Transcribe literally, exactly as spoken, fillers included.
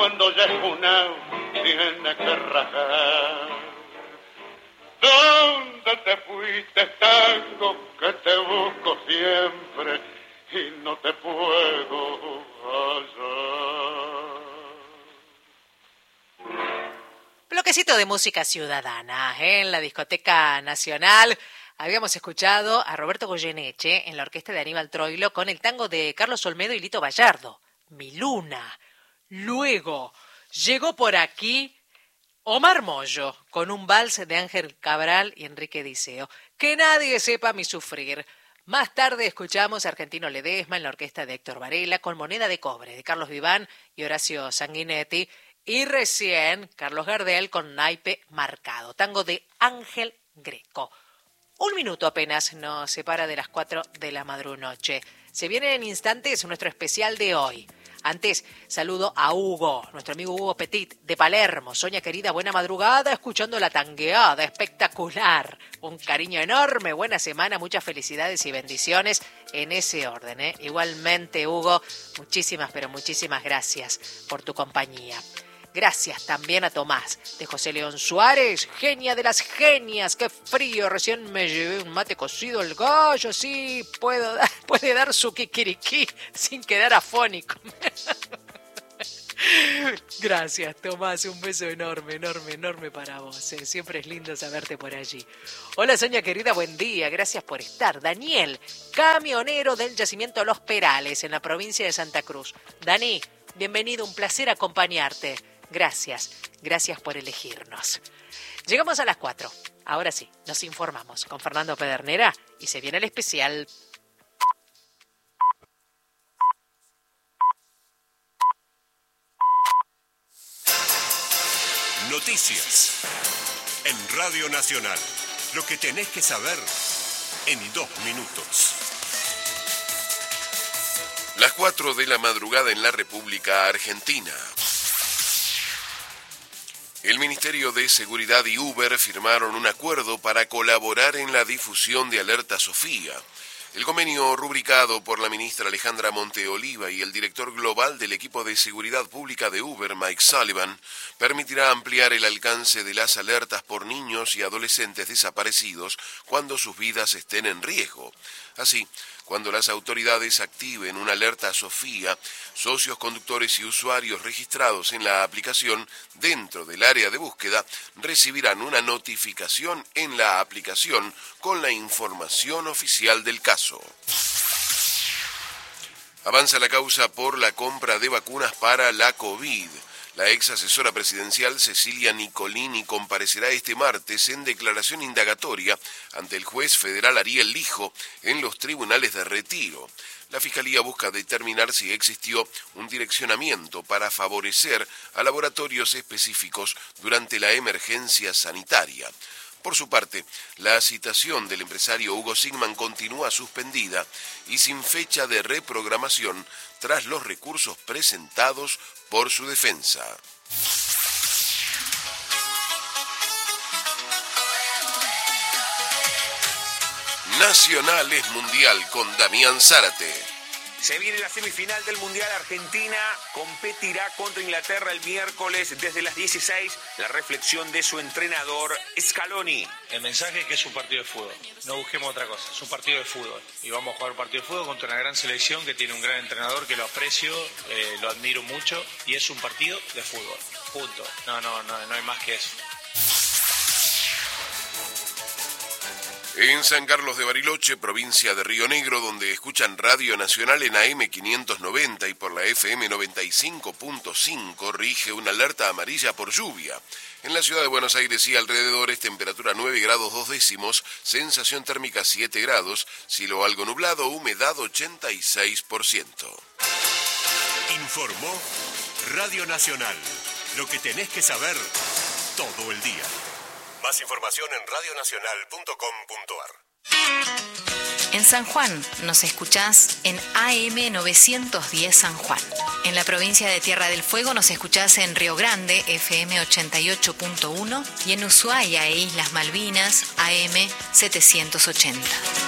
cuando ya es una tiene que rajar. ¿Dónde te fuiste, tango, que te busco siempre y no te puedo hallar? Bloquecito de música ciudadana ¿eh? En la Discoteca Nacional. Habíamos escuchado a Roberto Goyeneche en la orquesta de Aníbal Troilo con el tango de Carlos Olmedo y Lito Bayardo, Mi Luna. Luego llegó por aquí Omar Mollo con un vals de Ángel Cabral y Enrique Diceo, Que nadie sepa mi sufrir. Más tarde escuchamos a Argentino Ledesma en la orquesta de Héctor Varela con Moneda de Cobre de Carlos Viván y Horacio Sanguinetti. Y recién Carlos Gardel con Naipe Marcado, tango de Ángel Greco. Un minuto apenas nos separa de las cuatro de la madrunoche. Se viene en instantes nuestro especial de hoy. Antes, saludo a Hugo, nuestro amigo Hugo Petit, de Palermo. Soña querida, buena madrugada, escuchando la tangueada, espectacular. Un cariño enorme, buena semana, muchas felicidades y bendiciones en ese orden, ¿eh? Igualmente, Hugo, muchísimas, pero muchísimas gracias por tu compañía. Gracias también a Tomás, de José León Suárez, genia de las genias, qué frío, recién me llevé un mate cocido el gallo, sí, puedo dar, puede dar su kikiriki sin quedar afónico. Gracias, Tomás, un beso enorme, enorme, enorme para vos, ¿eh? Siempre es lindo saberte por allí. Hola, Soña querida, buen día, gracias por estar. Daniel, camionero del yacimiento Los Perales, en la provincia de Santa Cruz. Dani, bienvenido, un placer acompañarte. Gracias, gracias por elegirnos. Llegamos a las cuatro. Ahora sí, nos informamos con Fernando Pedernera y se viene el especial. Noticias en Radio Nacional. Lo que tenés que saber en dos minutos. Las cuatro de la madrugada en la República Argentina. El Ministerio de Seguridad y Uber firmaron un acuerdo para colaborar en la difusión de Alerta Sofía. El convenio rubricado por la ministra Alejandra Monteoliva y el director global del equipo de seguridad pública de Uber, Mike Sullivan, permitirá ampliar el alcance de las alertas por niños y adolescentes desaparecidos cuando sus vidas estén en riesgo. Así, cuando las autoridades activen una alerta Sofía, socios conductores y usuarios registrados en la aplicación dentro del área de búsqueda recibirán una notificación en la aplicación con la información oficial del caso. Avanza la causa por la compra de vacunas para la COVID. La ex asesora presidencial Cecilia Nicolini comparecerá este martes en declaración indagatoria ante el juez federal Ariel Lijo en los tribunales de Retiro. La Fiscalía busca determinar si existió un direccionamiento para favorecer a laboratorios específicos durante la emergencia sanitaria. Por su parte, la citación del empresario Hugo Sigman continúa suspendida y sin fecha de reprogramación tras los recursos presentados por su defensa. Nacional es Mundial con Damián Zárate. Se viene la semifinal del Mundial. Argentina competirá contra Inglaterra el miércoles desde las dieciséis. La reflexión de su entrenador Scaloni. El mensaje es que es un partido de fútbol. No busquemos otra cosa. Es un partido de fútbol. Y vamos a jugar un partido de fútbol contra una gran selección que tiene un gran entrenador que lo aprecio, eh, lo admiro mucho. Y es un partido de fútbol. Punto. No, no, no, no hay más que eso. En San Carlos de Bariloche, provincia de Río Negro, donde escuchan Radio Nacional en A M quinientos noventa y por la F M noventa y cinco punto cinco, rige una alerta amarilla por lluvia. En la ciudad de Buenos Aires y alrededores, temperatura nueve grados dos décimos, sensación térmica siete grados, cielo algo nublado, humedad ochenta y seis por ciento. Informó Radio Nacional. Lo que tenés que saber todo el día. Más información en radio nacional punto com punto a r. En San Juan nos escuchás en A M novecientos diez San Juan. En la provincia de Tierra del Fuego nos escuchás en Río Grande, F M ochenta y ocho punto uno, y en Ushuaia e Islas Malvinas, A M setecientos ochenta.